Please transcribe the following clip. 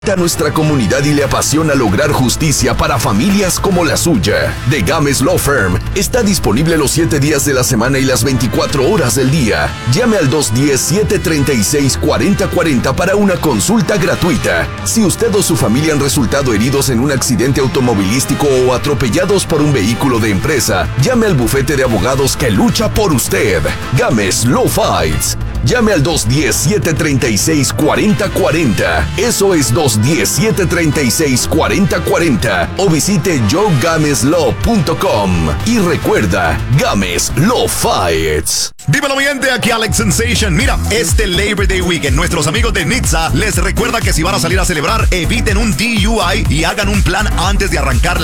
A nuestra comunidad y le apasiona lograr justicia para familias como la suya. The Games Law Firm está disponible los 7 días de la semana y las 24 horas del día. Llame al 210-736-4040 para una consulta gratuita. Si usted o su familia han resultado heridos en un accidente automovilístico o atropellados por un vehículo de empresa, llame al bufete de abogados que lucha por usted. Games Law Fights. Llame al 210-736-4040. Eso es 210-736-4040. O visite joegameslaw.com. Y recuerda, Games Law Fights. Dímelo mi gente, aquí Alex Sensation. Mira, este Labor Day Weekend, nuestros amigos de NHTSA les recuerda que si van a salir a celebrar, eviten un DUI y hagan un plan antes de arrancar